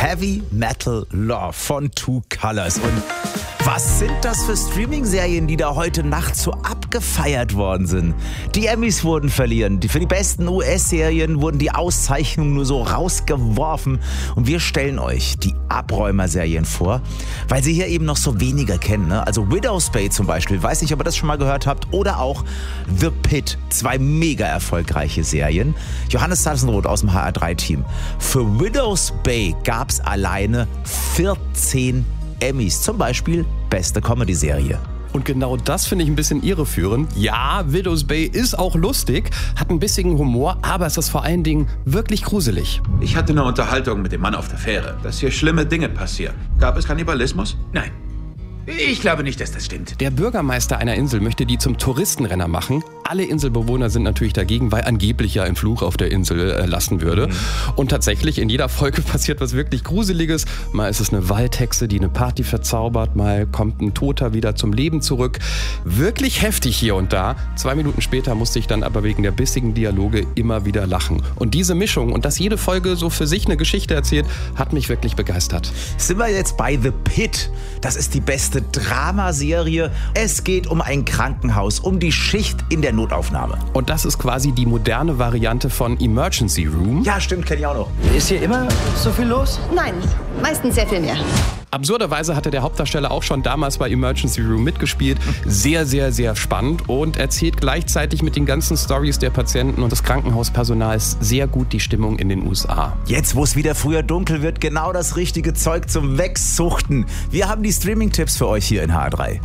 Heavy Metal Love von Two Colors. Und was sind das für Streaming-Serien, die da heute Nacht so abgefeiert worden sind? Die Emmys wurden verliehen. Für die besten US-Serien wurden die Auszeichnungen nur so rausgeworfen. Und wir stellen euch die Abräumer-Serien vor, weil sie hier eben noch so weniger kennen. Ne? Also Widow's Bay zum Beispiel, weiß nicht, ob ihr das schon mal gehört habt. Oder auch The Pitt, 2 mega erfolgreiche Serien. Johannes Sassenroth aus dem HR3-Team. Für Widow's Bay gab es alleine 14 Emmys, zum Beispiel beste Comedy-Serie. Und genau das finde ich ein bisschen irreführend. Ja, Widow's Bay ist auch lustig, hat ein bisschen Humor, aber es ist vor allen Dingen wirklich gruselig. Ich hatte eine Unterhaltung mit dem Mann auf der Fähre, dass hier schlimme Dinge passieren. Gab es Kannibalismus? Nein. Ich glaube nicht, dass das stimmt. Der Bürgermeister einer Insel möchte die zum Touristenrenner machen. Alle Inselbewohner sind natürlich dagegen, weil angeblich ja ein Fluch auf der Insel lasten würde. Und tatsächlich, in jeder Folge passiert was wirklich Gruseliges. Mal ist es eine Waldhexe, die eine Party verzaubert. Mal kommt ein Toter wieder zum Leben zurück. Wirklich heftig hier und da. 2 Minuten später musste ich dann aber wegen der bissigen Dialoge immer wieder lachen. Und diese Mischung und dass jede Folge so für sich eine Geschichte erzählt, hat mich wirklich begeistert. Sind wir jetzt bei The Pitt? Das ist die beste Dramaserie. Es geht um ein Krankenhaus, um die Schicht in der Notaufnahme. Und das ist quasi die moderne Variante von Emergency Room. Ja, stimmt, kenne ich auch noch. Ist hier immer so viel los? Nein, meistens sehr viel mehr. Absurderweise hatte der Hauptdarsteller auch schon damals bei Emergency Room mitgespielt. Sehr, sehr, sehr spannend und erzählt gleichzeitig mit den ganzen Storys der Patienten und des Krankenhauspersonals sehr gut die Stimmung in den USA. Jetzt, wo es wieder früher dunkel wird, genau das richtige Zeug zum Wegsuchten. Wir haben die Streaming-Tipps für euch hier in HR3.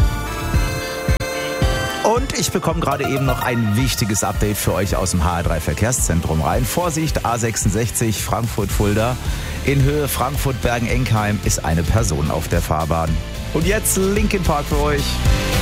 Und ich bekomme gerade eben noch ein wichtiges Update für euch aus dem HR3 Verkehrszentrum rein. Vorsicht, A66 Frankfurt-Fulda. In Höhe Frankfurt-Bergen-Enkheim ist eine Person auf der Fahrbahn. Und jetzt Linkin Park für euch.